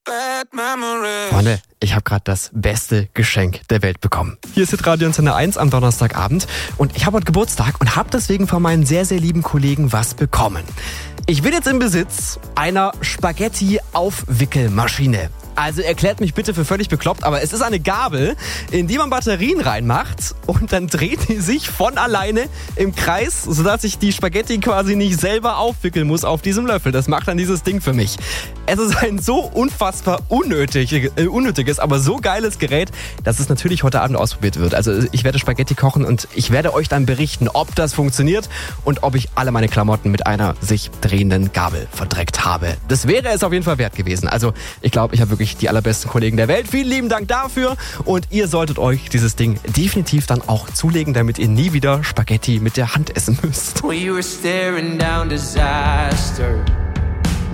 Freunde, ich habe gerade das beste Geschenk der Welt bekommen. Hier ist Hitradio Antenne 1 am Donnerstagabend und ich habe heute Geburtstag und habe deswegen von meinen sehr, sehr lieben Kollegen was bekommen. Ich bin jetzt im Besitz einer Spaghetti-Aufwickelmaschine. Also erklärt mich bitte für völlig bekloppt, aber es ist eine Gabel, in die man Batterien reinmacht und dann dreht die sich von alleine im Kreis, sodass ich die Spaghetti quasi nicht selber aufwickeln muss auf diesem Löffel. Das macht dann dieses Ding für mich. Es ist ein so unfassbar unnötiges, aber so geiles Gerät, dass es natürlich heute Abend ausprobiert wird. Also ich werde Spaghetti kochen und ich werde euch dann berichten, ob das funktioniert und ob ich alle meine Klamotten mit einer sich drehenden Gabel verdreckt habe. Das wäre es auf jeden Fall wert gewesen. Also ich glaube, ich habe wirklich die allerbesten Kollegen der Welt. Vielen lieben Dank dafür und ihr solltet euch dieses Ding definitiv dann auch zulegen, damit ihr nie wieder Spaghetti mit der Hand essen müsst. We were staring down disaster.